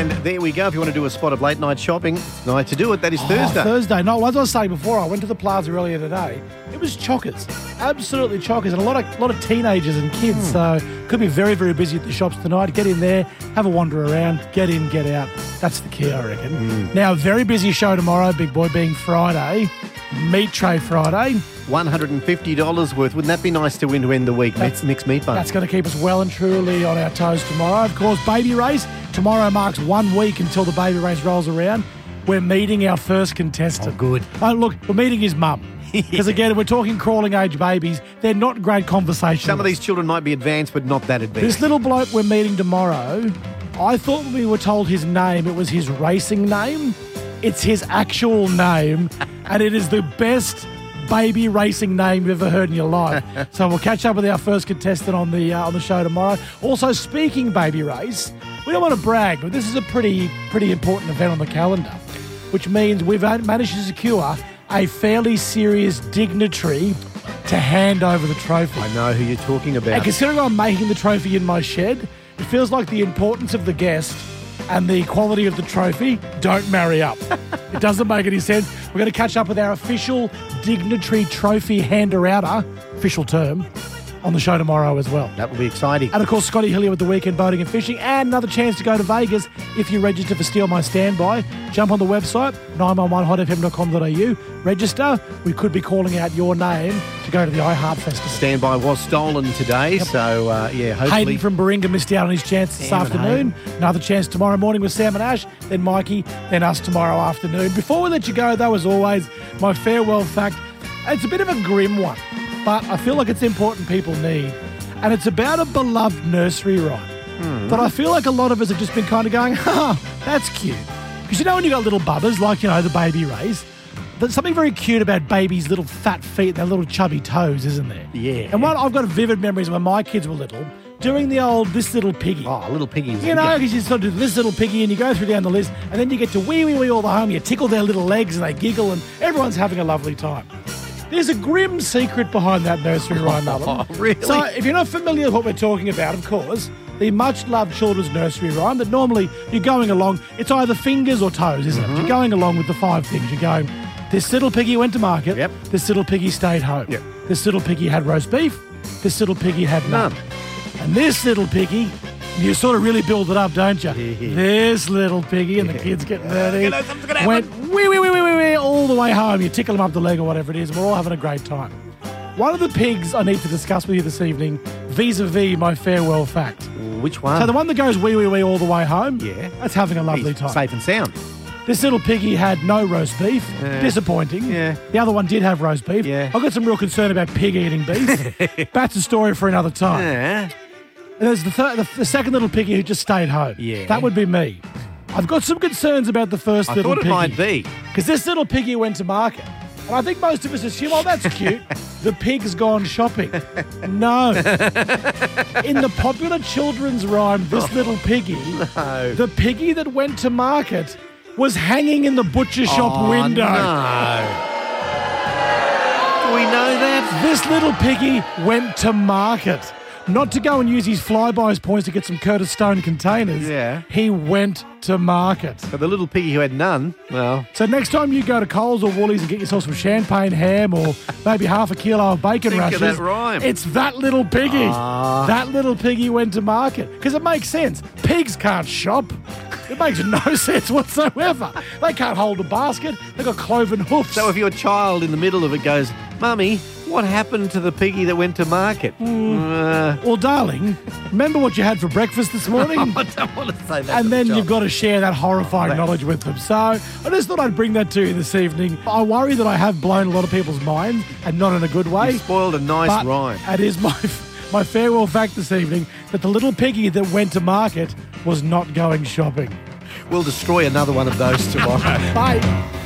And there we go. If you want to do a spot of late night shopping, it's night to do it. That is Thursday. Thursday. No, as I was saying before, I went to the plaza earlier today. It was chockers. Absolutely chockers. And a lot of teenagers and kids. So could be very, very busy at the shops tonight. Get in there, have a wander around, get in, get out. That's the key, I reckon. Now, a very busy show tomorrow, big boy, being Friday. Meat Tray Friday. $150 worth. Wouldn't that be nice to win to end the week? Mixed meat bun. That's going to keep us well and truly on our toes tomorrow. Of course, baby race. Tomorrow marks 1 week until the baby race rolls around. We're meeting our first contestant. Oh, good. Oh, look, we're meeting his mum. Because, again, we're talking crawling age babies. They're not great conversationalists. Some of these children might be advanced, but not that advanced. This little bloke we're meeting tomorrow, I thought when we were told his name, it was his racing name. It's his actual name, and it is the best baby racing name you've ever heard in your life. So we'll catch up with our first contestant on the show tomorrow. Also, speaking baby race, we don't want to brag, but this is a pretty important event on the calendar, which means we've managed to secure a fairly serious dignitary to hand over the trophy. I know who you're talking about. And considering I'm making the trophy in my shed, it feels like the importance of the guest and the quality of the trophy don't marry up. It doesn't make any sense. We're going to catch up with our official dignitary trophy hander-outer, official term, on the show tomorrow as well. That will be exciting. And, of course, Scotty Hillier with the Weekend Boating and Fishing, and another chance to go to Vegas if you register for Steal My Standby. Jump on the website, 911hotfm.com.au. Register. We could be calling out your name to go to the iHeart Festival. Standby was stolen today, so, hopefully... Hayden from Baringa missed out on his chance this afternoon. Another chance tomorrow morning with Sam and Ash, then Mikey, then us tomorrow afternoon. Before we let you go, though, as always, my farewell fact. It's a bit of a grim one, but I feel like it's important people need. And it's about a beloved nursery rhyme that I feel like a lot of us have just been kind of going, that's cute. Because you know when you got little bubbers, like, the baby rays, there's something very cute about babies' little fat feet and their little chubby toes, isn't there? Yeah. And I've got vivid memories when my kids were little, doing the old This Little Piggy. Oh, Little Piggies. Because you sort of do This Little Piggy and you go through down the list and then you get to wee, wee, wee all the home. You tickle their little legs and they giggle and everyone's having a lovely time. There's a grim secret behind that nursery rhyme, Alan. Oh, really? So if you're not familiar with what we're talking about, of course, the much-loved children's nursery rhyme that normally you're going along, it's either fingers or toes, isn't it? You're going along with the 5 things. You're going, this little piggy went to market. Yep. This little piggy stayed home. Yep. This little piggy had roast beef. This little piggy had none. And this little piggy, you sort of really build it up, don't you? This little piggy, and the kids get nerdy, went wee, wee, wee, wee, wee, wee, all the way home. You tickle them up the leg or whatever it is, and we're all having a great time. One of the pigs I need to discuss with you this evening, vis-a-vis my farewell fact. Which one? So the one that goes wee, wee, wee all the way home, Yeah. that's having a lovely He's time. safe and sound. This little piggy had no roast beef. Disappointing. Yeah. The other one did have roast beef. Yeah. I've got some real concern about pig eating beef. That's a story for another time. Yeah. And there's the second little piggy who just stayed home. Yeah. That would be me. I've got some concerns about the first I little thought it piggy. might be. Because this little piggy went to market. And I think most of us assume, oh, that's cute. The pig's gone shopping. No. In the popular children's rhyme, This Little Piggy, the piggy that went to market was hanging in the butcher shop window. No. Do we know that? This little piggy went to market. Not to go and use his Flybuys points to get some Curtis Stone containers. Yeah. He went to market. But the little piggy who had none, well... So next time you go to Coles or Woolies and get yourself some champagne ham or maybe half a kilo of bacon Think of rashers, that rhyme. it's that little piggy. That little piggy went to market. Because it makes sense. Pigs can't shop. It makes no sense whatsoever. They can't hold a basket. They've got cloven hoofs. So if your child in the middle of it goes, Mummy, what happened to the piggy that went to market? Well, darling, remember what you had for breakfast this morning? I don't want to say that. And then you've got to share that horrifying knowledge with them. So I just thought I'd bring that to you this evening. I worry that I have blown a lot of people's minds, and not in a good way. You spoiled a nice but rhyme. It is my farewell fact this evening that the little piggy that went to market was not going shopping. We'll destroy another one of those tomorrow. Bye.